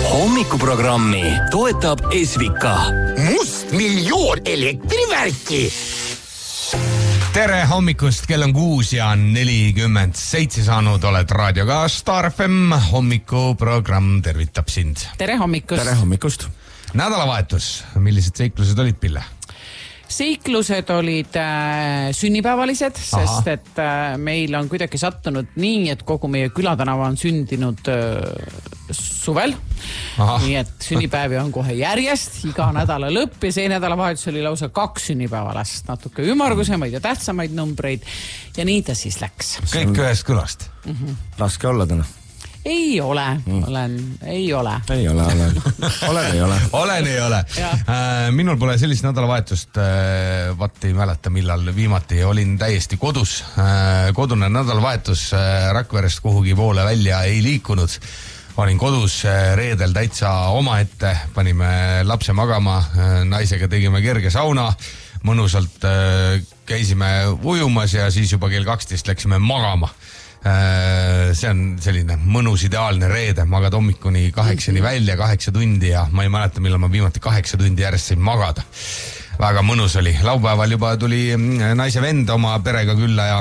Hommikuprogrammi toetab Esvika. Mustmiljoon elektrivärki. Tere hommikust, kell on 6:47 saanud, oled raadioga Star FM. Hommikuprogramm tervitab sind. Tere hommikust. Tere hommikust. Nädalavahetus, millised seiklused olid, Pille? Seiklused olid sünnipäevalised, sest et meil on kuidagi sattunud nii, et kogu meie külatänava on sündinud suvel. Aha. Nii et sünnipäevi on kohe järjest, iga nädala lõpp ja see nädalavahetus oli lausa 2 sünnipäevalast, natuke ümmargusemaid ja tähtsamaid numbreid ja nii ta siis läks. Kõik ühest külast. Raske olla täna. Ei ole, ei ole. Minul pole sellist nädalavahetust, vaat ei mäleta millal viimati, olin täiesti kodus. Kodune nädalavahetus Rakverest kuhugi poole välja ei liikunud. Olin kodus reedel täitsa omaette, panime lapse magama, naisega tegime kerge sauna, mõnusalt käisime ujumas ja siis juba kell 12 läksime magama. See on selline mõnus ideaalne reede, magad hommikuni 8 välja, 8 tundi ja ma ei mäleta, millal ma viimati 8 tundi järjest sain magada. Väga mõnus oli. Laupäeval juba tuli naise vend oma perega külla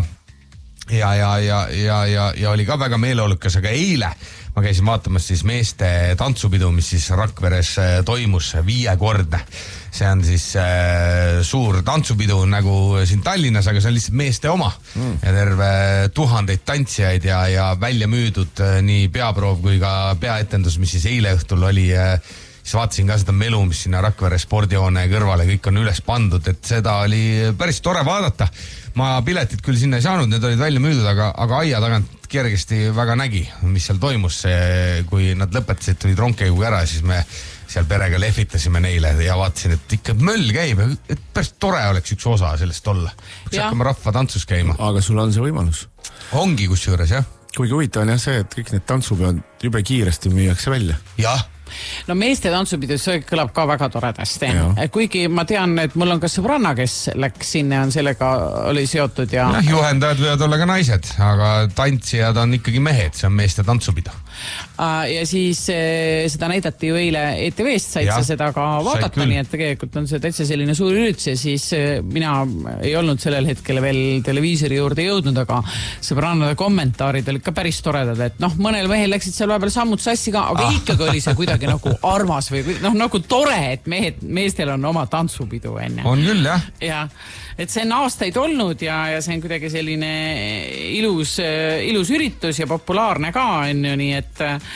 ja oli ka väga meeleolukas, aga eile ma käisin vaatamas siis meeste tantsupidu, mis siis Rakveres toimus 5-kordne. See on siis suur tantsupidu nagu siin Tallinnas, aga see on lihtsalt meeste oma. Ja terve 1000 tantsijaid ja välja müüdud nii peaproov kui ka peaetendus, mis siis eile õhtul oli. Siis vaatasin ka seda melu, mis sinna Rakvere spordihoone kõrvale kõik on üles pandud, et seda oli päris tore vaadata. Ma piletit küll sinna ei saanud, need olid välja müüdud, aga aia tagant kergesti väga nägi, mis seal toimus. Kui nad lõpetasid, tulid rongkäiguga ära, siis me seal perega lehvitasime neile ja vaatasin, et ikka möll käib, et päris tore oleks üks osa sellest olla. Peaks hakkama rahva tantsus käima. Aga sul on see võimalus. Ongi kus juures, jah? Kuigi huvitav on jah see, et kõik need tantsupeod jube kiiresti müüakse välja. Jah. No meeste tantsupidu, see kõlab ka väga toredasti. Kuigi ma tean, et mul on ka sõbranna, kes läks sinna, on sellega oli seotud ja... Juhendajad võivad olla ka naised, aga tantsijad on ikkagi mehed, see on meeste tantsupidu. Ja siis seda näidati ju eile ETV-st, said sa seda ka vaadata, nii et tegelikult on see täitsa selline suur üritus ja siis mina ei olnud sellel hetkel veel televiisori juurde jõudnud, aga sõbrannade kommentaarid olid ka päris toredad, et mõnel mehel läksid seal vahepeal sammud sassi ka, aga ikkagi oli see kuidagi nagu armas või nagu tore, et meestel on oma tantsupidu enne. On küll, jah. Ja, et see on aastaid olnud ja see on kuidagi selline ilus üritus ja populaarne ka on ju, nii et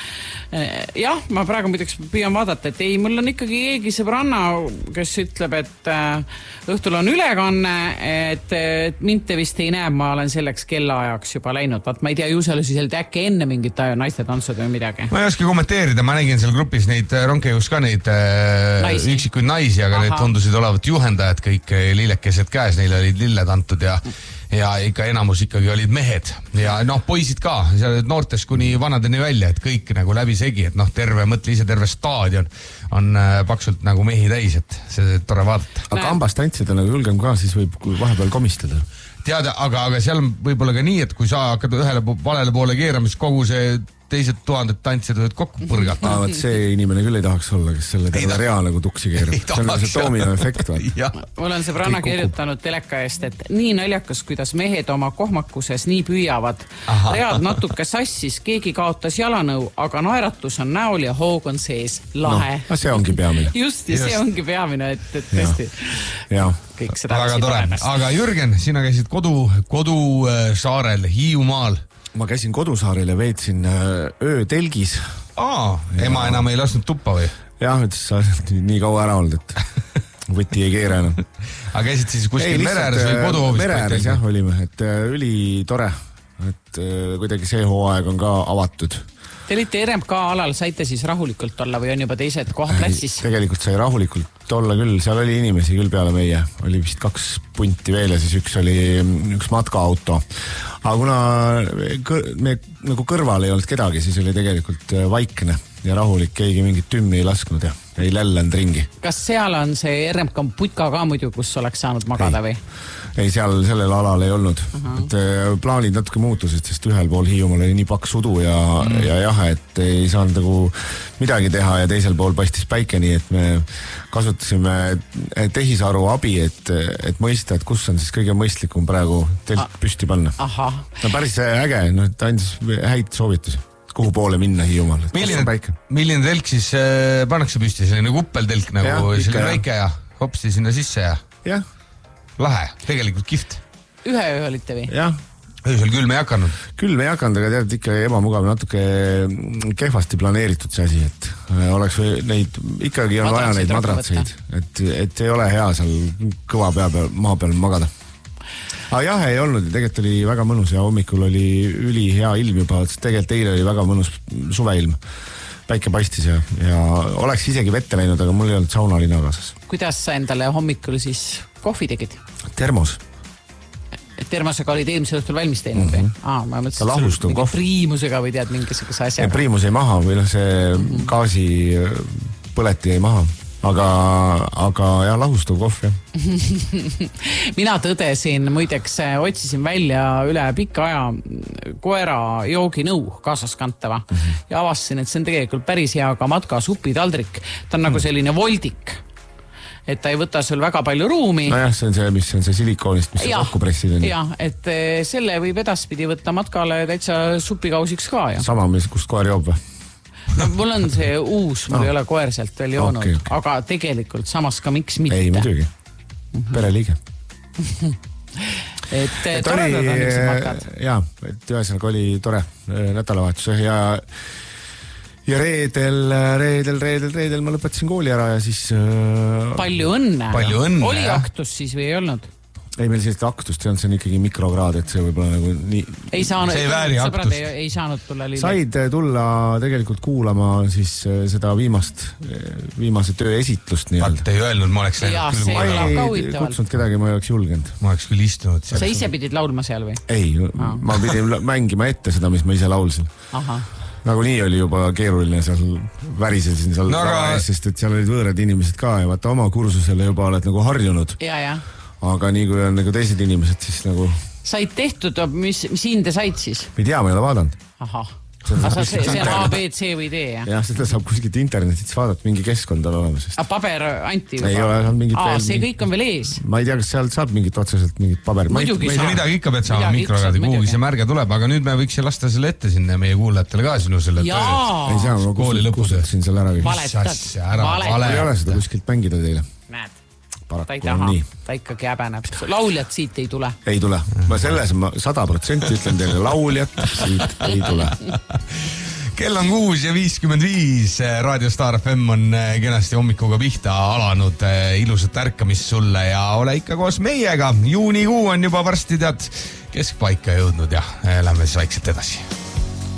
jah, ma praegu muideks püüan vaadata, et ei, mul on ikkagi keegi sõbranna, kes ütleb, et õhtul on ülekanne, et mind te vist ei näe, ma olen selleks kellaajaks juba läinud. Vaat ma ei tea, ju seal siis äkki enne mingit naiste tantsud või midagi. Ma ei oska kommenteerida, ma nägin seal grupis neid rongkäigus ka neid üksikuid naisi, aga need tundusid olevat juhendajad kõik lillekesed käes, neil olid lilled antud ja ikka enamus ikkagi olid mehed ja poisid ka, seal noortes kuni vanadeni välja, et kõik nagu läbi segi, et mõtle ise terve staadion on paksult nagu mehi täis, et see tore vaadata. Aga kambas tantsida nagu julgem ka, siis võib vahepeal komistada. Teada, aga seal on võib-olla ka nii, et kui sa hakkad ühele valele poole keerama, siis kogu see teised 1000 tantsijad võivad kokku põrgata. Võt see inimene küll ei tahaks olla, kes selle terve rea nagu tuksi keerab. See on see domino efekt. Mul on sõbranna kirjutanud teleka eest, et nii naljakas, kuidas mehed oma kohmakuses nii püüavad. Read natuke sassis, keegi kaotas jalanõu, aga naeratus on näol ja hoog on sees. Lahe. No, see ongi peamine. Just, ja see ongi peamine, et tõesti. Kõik seda väga tore. Aga Jürgen, sina käisid kodusaarel Hiiumaal. Ma käisin kodusaarel ja veetsin öötelgis. Ema enam ei lasknud tuppa või? Jah, ütles, sa nii kaua ära olnud, et võti ei keera enam. Aga käisid siis kuskil mereääres või koduhoovis? Mereääres jah olime, et üli tore, et kuidagi see hooaeg on ka avatud. Te olite RMK alal, saite siis rahulikult olla või on juba teised kohad plätsis? Tegelikult sai rahulikult olla küll, seal oli inimesi küll peale meie. Oli vist 2 punti veel ja siis üks oli üks matkaauto. Aga kuna me nagu kõrval ei olnud kedagi, siis oli tegelikult vaikne. ja rahulik, keegi mingit tümmi ei lasknud ja ei lällanud ringi. Kas seal on see RMK putka ka muidu, kus oleks saanud magada või? Ei, seal sellel alal ei olnud. Et plaanid natuke muutusid, sest ühel pool Hiiumaal oli nii paks udu ja jahe, et ei saanud nagu midagi teha ja teisel pool paistis päike, nii et me kasutasime tehisaru abi, et mõista, et kus on siis kõige mõistlikum praegu telt püsti panna. No päris äge, ta andis häid soovitusi, kuhu poole minna Hiiumaal. Milline telk siis pannakse püsti, selline kuppeltelk nagu selline väike ja hopsti sinna sisse ja? Jah. Lahe, tegelikult kihvt. Ühe olite või? Jah. Öösel külm ei hakanud? Külm ei hakanud, aga tead ikka ebamugav, natuke kehvasti planeeritud see asi, et oleks neid, ikkagi on vaja neid madratseid, et ei ole hea seal kõva maa peal magada. Aga jah, ei olnud ja tegelikult oli väga mõnus ja hommikul oli üli hea ilm juba, tegelikult eile oli väga mõnus suveilm. Päike paistis ja oleks isegi vette läinud, aga mul ei olnud saunalina kaasas. Kuidas sa endale hommikul siis kohvi tegid? Termos. Termosega olid eelmisel õhtul valmis teinud või? Ma mõtlesin, et priimusega või tead mingisuguse asjaga. Priimus ei maha või see gaasi põleti ei maha. Aga jah, lahustuv kohv, jah. Mina tõdesin, muideks otsisin välja üle pikka aja koera jooginõu kaasaskantava ja avastasin, et see on tegelikult päris hea ka matka supitaldrik. Ta on nagu selline voldik, et ta ei võta sul väga palju ruumi. Nojah, see on see, mis on see silikoonist, mis on kokku pressid. Jah, et selle võib edaspidi võtta matkale täitsa supikausiks ka. Ja. Sama, kust koer joob või? No, mul on see uus, mul ei ole koer sealt veel joonud, aga tegelikult samas ka miks mitte. Ei, muidugi. Pereliige. et toredad on üks matkad. Jaa, et ühesõnaga oli tore nädalavahetus ja reedel ma lõpetasin kooli ära ja siis... Palju õnne. Oli aktus siis või ei olnud? Ei, meil sellist aktust ei olnud, see on ikkagi mikrokraad, et see võib-olla nagu nii... See ei vääri aktust. Ei saanud tulla liiga. Said tulla tegelikult kuulama siis seda viimase töö esitlust nii öelda. Vaat ei öelnud, ma oleks läinud küll kuulama. Ma ei kutsunud kedagi, ma ei oleks julgenud. Ma oleks küll istunud. Sa ise pidid laulma seal või? Ei, ma pidin mängima ette seda, mis ma ise laulsin. Nagu nii oli juba keeruline seal väriselsin seal ees, sest et seal olid võõrad inimesed ka ja vaata oma kursusele juba oled nagu harjunud. Ja. Aga nii kui on nagu teised inimesed, siis nagu... Said tehtud, mis hinde said siis? Ma ei tea, ma ei ole vaadanud. See on A, B, C või D, jah? Jah, seda saab kuskilt internetist vaadata, mingi keskkond on olemas. Paber anti juba? Ei ole, on mingit veel... See kõik on veel ees? Ma ei tea, kas seal saab mingit otseselt mingit paber. Muidugi saab. Midagi ikka pead saama mikrokraadi, kuhugi see märge tuleb, aga nüüd me võiks lasta selle ette sinna meie kuulajatele ka sinu selle tööd. Ei saa, ma kustutasin selle ära. Valetad. Ei ole seda kuskilt mängida teile. Näed. Ta ei taha, ta ikkagi häbeneb. Lauljat siit ei tule. Ei tule. Ma selles 100% ütlen teile, lauljat siit ei tule. Kell on 6:55, Raadio Star FM on kenasti hommikuga pihta alanud, ilusat ärkamist sulle ja ole ikka koos meiega. Juunikuu on juba varsti tead keskpaika jõudnud ja lähme siis vaikselt edasi.